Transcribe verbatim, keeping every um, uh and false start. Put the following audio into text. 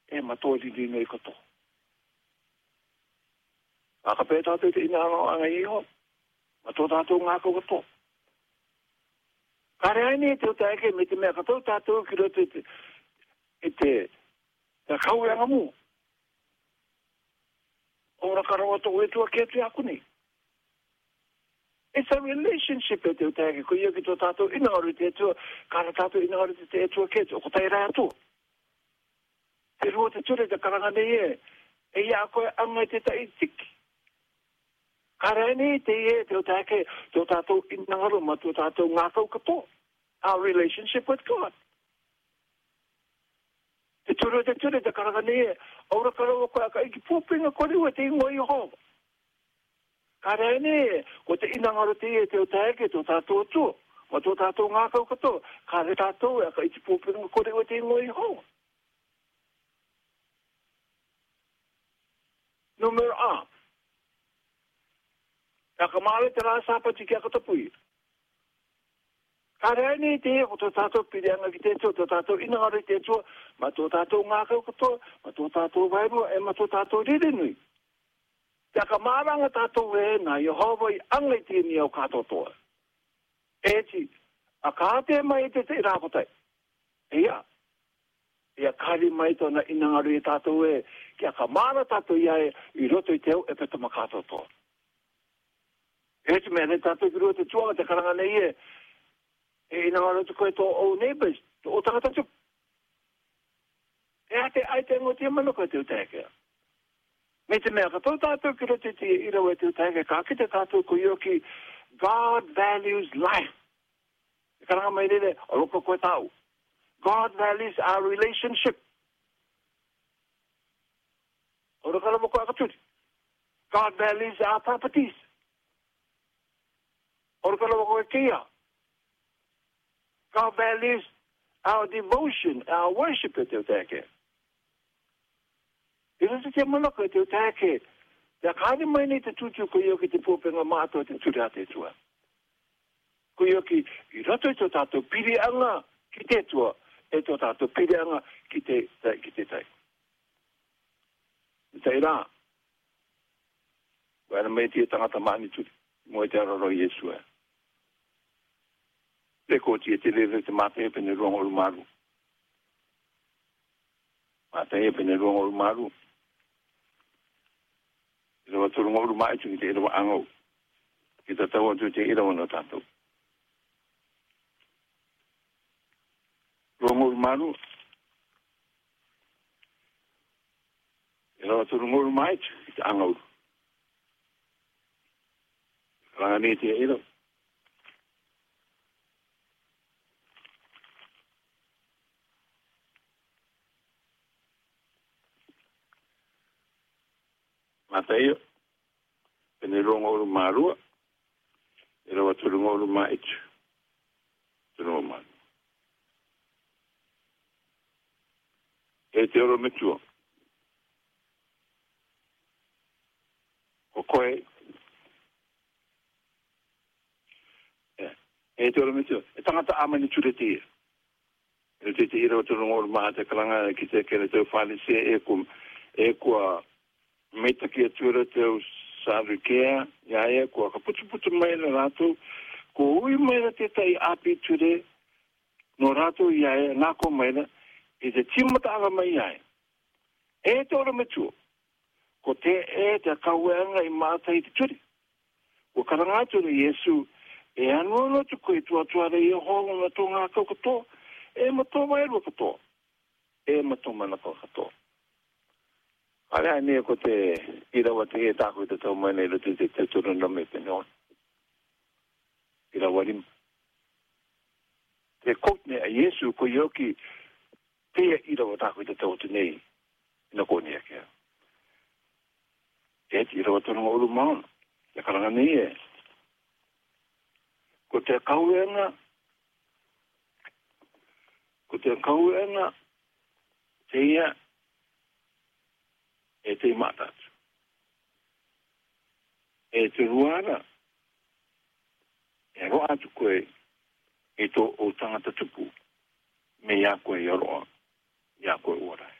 e matoli di nei koto. Aka pe tātou te ina anga anga iho, mato tātou ngāko koto. Kare aini e te uta eke me te mea katou tātou ki roto e te, e te, te kau e anga mu. Ora karawa to e tua ke te aku ni. It's a relationship e te uta eke, ko ia ki tō tātou ina ori te tua, kara tātou ina ori te e tua ke te, o ko tai rai atu. Te rua te ture te karanga nei e, e ia koe anga te ta i tiki. Karani te e te o take te o tātou inangaru ma te o tātou ngākau kato. Our relationship with God. Te ture te ture te karagani e, aura karawa koe aka iki pōpinga koriwa te ingo i hova. Karani e, ko te inangaru te e te o take te o tātou atu, ma te o tātou ngākau kato, kare tātou e aka iki pōpinga koriwa te ingo i hova. Numero A. Aka mare te rā sāpa tiki aka tapui. Kare ai nei te e, ko tō tātou pireanga ki te tō, tō tātou inangare te tō, ma tō tātou ngākau kato, ma tō tātou vairua, e ma tō tātou rirenui. Te aka māranga tātou e na Yehova i angai te ni au kātotoa. E ti, a kāte mai te te rākotai. E ia, ia kari mai tōna inangare e tātou e, ki aka māra tātou ia e, i roto i teo e petama kātotoa. E te mea ne tātou ki roto tuanga te karanga nei e, e ina ngā roto koe tō o neighbours, tō o tangata tup. E ate ai te ngotia mana koe te uteke. Me te mea, ka tō tātou ki roto te irawe te uteke, ka ki te tātou ko ioki, God values life. E karanga mai rere, o loko koe tau. God values our relationship. O loko karama koe akaturi. God values our properties. O loko karama koe kia. God values our devotion, our worship at the utake. Ira se te manaka at the utake. Te akari mai nei te tutu ko ioki te pōpenga mātua te turi a te tua. Ko ioki i rato i tō tātou pirianga ki te tua, e tō tātou pirianga ki te tai, ki te tai. I tai rā. Wēra mei tia tangata maani turi, mo e te araro Iesu e. Le ko tia te lere te mata e pene rongo ru maru. Mata e pene rongo ru maru. I rawa turu ngoru mai tu ki te irawa angau. Ki ta taua tu te irawa no tātou. Rongo ru maru. I rawa turu ngoru mai tu ki te angau. Ranga ni te irawa. Mataio, pene rongo uru marua, e rawa turungo uru maitu, turungo maru. E te oro metua. O koe, e te oro metua, e tangata amani ture te ia. E te te irawa turungo uru maa te kalanga ki te kere tau whale se e kum, e kua meita ki atura teo sarukea, ia e, kua ka putu putu mai na rātou, ko ui mai na te tai api ture, no rātou ia e, nāko mai na, i te timata anga mai ia e. E te ora me tua, ko te e te kaueanga i māta i te ture. Ko karangatura Iesu, e anuano tu koe tua tuare i hongo na tō ngā kau kato, e mato mai rua kato, e mato mana kau kato. Ale ai ne ko te irawa te e tāko i te tau mai nei rutu te te turuna me pene on. Irawa rim. Te kotne a Iesu ko ioki te irawa tāko i te tau te nei ina kone a kia. E te irawa turunga uru maona. Te karanga nei e. Ko te kauenga ko te kauenga te ia e te matatu. E te ruara, e roa atu koe, e tō o tangata tupu, me ia koe i aroa, ia koe ora.